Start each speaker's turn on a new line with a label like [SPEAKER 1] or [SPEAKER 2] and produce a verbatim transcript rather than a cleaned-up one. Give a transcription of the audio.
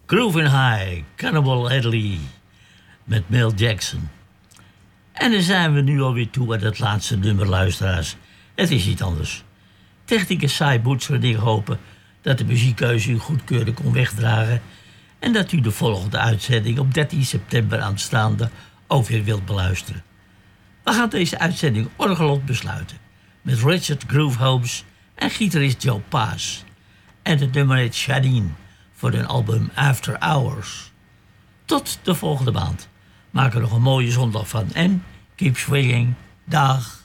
[SPEAKER 1] Groovin' High, Cannibal Adderley met Mel Jackson. En dan zijn we nu alweer toe aan het laatste nummer, luisteraars. Het is niet anders. Technicus Sai Boetser en ik hopen dat de muziekkeuze u goedkeurig kon wegdragen en dat u de volgende uitzending op dertien september aanstaande ook weer wilt beluisteren. We gaan deze uitzending orgelot besluiten met Richard Groove Holmes en gitarist Joe Pass. En het nummer heet Shadeen voor hun album After Hours. Tot de volgende maand. Maak er nog een mooie zondag van en keep swinging. Dag.